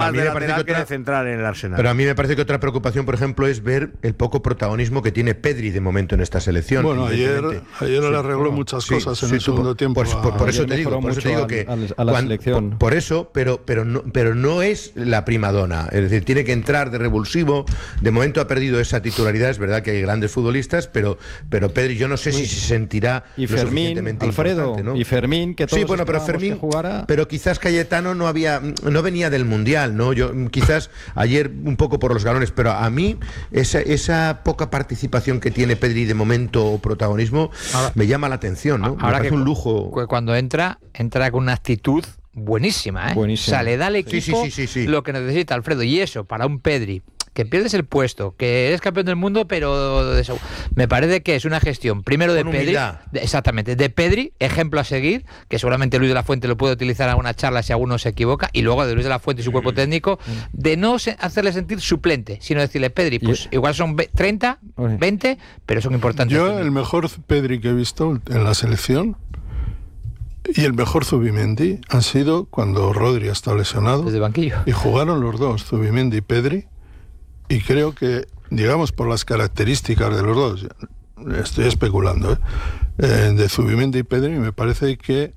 más de lateral que de central en el Arsenal. Pero a mí me parece que otra preocupación, por ejemplo, es ver el poco protagonismo que tiene Pedri de momento en esta selección. Bueno, ayer le arregló muchas cosas en el segundo tiempo. Por eso te digo que a la selección. Por eso, pero no es la primadona. Es decir, tiene que entrar de revulsivo. De momento ha perdido esa titularidad. Es verdad que hay grandes futbolistas, pero Pedri, yo no sé si se sentirá y Fermín, Alfredo, ¿no? Y Fermín, que todos pero Fermín, que jugara. Pero quizás Cayetano no venía del Mundial, ¿no? Yo quizás ayer un poco por los galones, pero a mí esa poca participación que tiene Pedri de momento o protagonismo me llama la atención, ¿no? Ahora me parece un lujo. Cuando entra con una actitud buenísima, ¿eh? Buenísima. O sea, le da al equipo lo que necesita, Alfredo, y eso para un Pedri que pierdes el puesto, que eres campeón del mundo, pero me parece que es una gestión primero de Pedri, exactamente, de Pedri, ejemplo a seguir, que seguramente Luis de la Fuente lo puede utilizar en alguna charla si alguno se equivoca, y luego de Luis de la Fuente y su cuerpo técnico, de no hacerle sentir suplente, sino decirle, Pedri, pues igual son 30, 20, pero son importantes. Yo el mejor Pedri que he visto en la selección y el mejor Zubimendi han sido cuando Rodri ha estado lesionado. Desde el banquillo. Y jugaron los dos, Zubimendi y Pedri. Y creo que, digamos, por las características de los dos, estoy especulando, de Zubimendi y Pedri, me parece que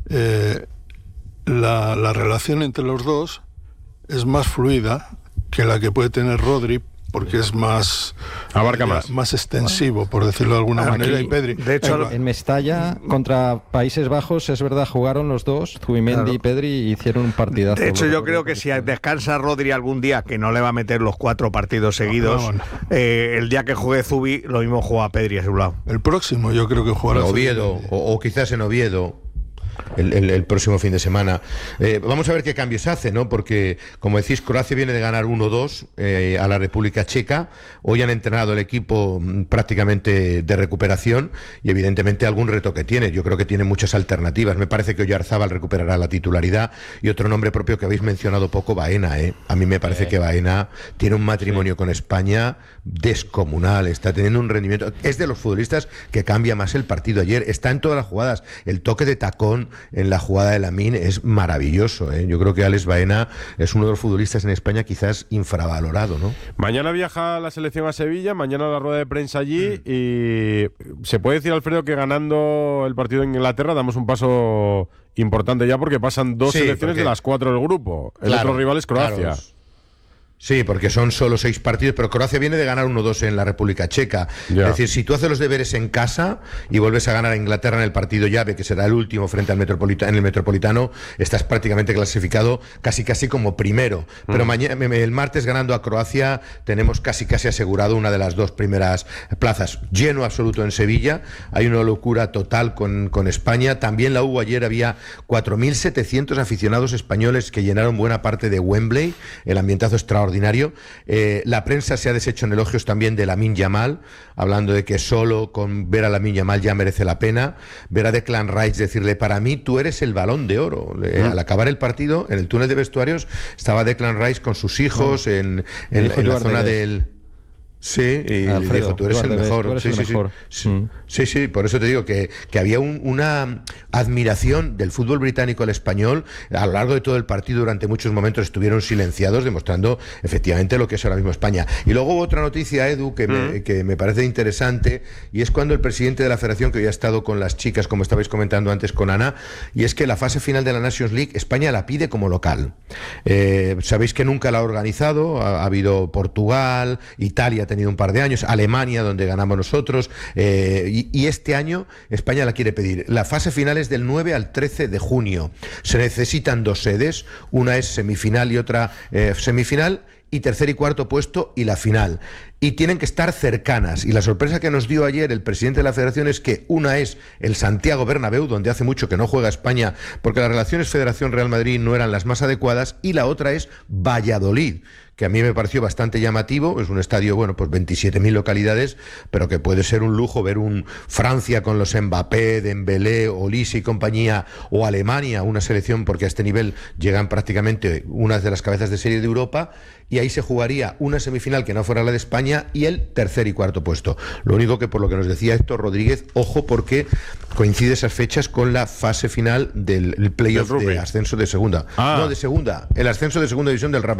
la relación entre los dos es más fluida que la que puede tener Rodri, porque es abarca más extensivo, por decirlo de alguna manera, y Pedri. De hecho, en Mestalla contra Países Bajos, es verdad, jugaron los dos, Zubimendi y Pedri, y hicieron un partidazo. De hecho, yo creo que si descansa Rodri algún día, que no le va a meter los 4 partidos seguidos, el día que juegue Zubi, lo mismo juega Pedri a su lado. El próximo yo creo que jugará Oviedo, o quizás en Oviedo. El próximo fin de semana. Vamos a ver qué cambios hace, ¿no? Porque, como decís, Croacia viene de ganar 1-2 a la República Checa. Hoy han entrenado el equipo prácticamente de recuperación y, evidentemente, algún reto que tiene. Yo creo que tiene muchas alternativas. Me parece que Oyarzábal recuperará la titularidad. Y otro nombre propio que habéis mencionado poco, Baena, ¿eh? A mí me parece que Baena tiene un matrimonio con España descomunal. Está teniendo un rendimiento. Es de los futbolistas que cambia más el partido. Ayer está en todas las jugadas. El toque de tacón en la jugada de Lamine es maravilloso, ¿eh? Yo creo que Alex Baena es uno de los futbolistas en España quizás infravalorado, ¿no? Mañana viaja la selección a Sevilla, mañana la rueda de prensa allí, y se puede decir, Alfredo, que ganando el partido en Inglaterra damos un paso importante ya, porque pasan 2 selecciones de las 4 del grupo. El otro rival es Croacia. Claro. Sí, porque son solo 6 partidos, pero Croacia viene de ganar 1-2 en la República Checa. Es decir, si tú haces los deberes en casa y vuelves a ganar a Inglaterra en el partido llave, que será el último frente al en el Metropolitano, estás prácticamente clasificado casi como primero. Pero mañana, el martes, ganando a Croacia, tenemos casi asegurado una de las 2 primeras plazas. Lleno absoluto en Sevilla, hay una locura total con España. También la hubo ayer, había 4.700 aficionados españoles que llenaron buena parte de Wembley, el ambientazo extraordinario. La prensa se ha deshecho en elogios también de Lamine Yamal, hablando de que solo con ver a Lamine Yamal ya merece la pena. Ver a Declan Rice decirle, para mí tú eres el Balón de Oro. Al acabar el partido, en el túnel de vestuarios, estaba Declan Rice con sus hijos en la zona del... Sí, y Alfredo, dijo, tú eres el mejor. Sí, por eso te digo que había una admiración del fútbol británico al español. A lo largo de todo el partido, durante muchos momentos estuvieron silenciados, demostrando efectivamente lo que es ahora mismo España. Y luego hubo otra noticia, Edu, que me parece interesante, y es cuando el presidente de la federación, que hoy ha estado con las chicas, como estabais comentando antes con Ana, y es que la fase final de la Nations League, España la pide como local. Sabéis que nunca la ha organizado, ha habido Portugal, Italia, tenido un par de años, Alemania, donde ganamos nosotros, y este año España la quiere pedir. La fase final es del 9 al 13 de junio. Se necesitan 2 sedes, una es semifinal y otra semifinal, y tercer y cuarto puesto y la final. Y tienen que estar cercanas. Y la sorpresa que nos dio ayer el presidente de la federación es que una es el Santiago Bernabéu, donde hace mucho que no juega España, porque las relaciones Federación-Real Madrid no eran las más adecuadas, y la otra es Valladolid, que a mí me pareció bastante llamativo. Es un estadio, bueno, pues 27.000 localidades, pero que puede ser un lujo ver un Francia con los Mbappé, Dembélé, Olise y compañía, o Alemania, una selección, porque a este nivel llegan prácticamente unas de las cabezas de serie de Europa, y ahí se jugaría una semifinal que no fuera la de España y el tercer y cuarto puesto. Lo único que, por lo que nos decía Héctor Rodríguez, ojo, porque coincide esas fechas con la fase final del playoff de ascenso de segunda. No, de segunda, el ascenso de segunda división del Real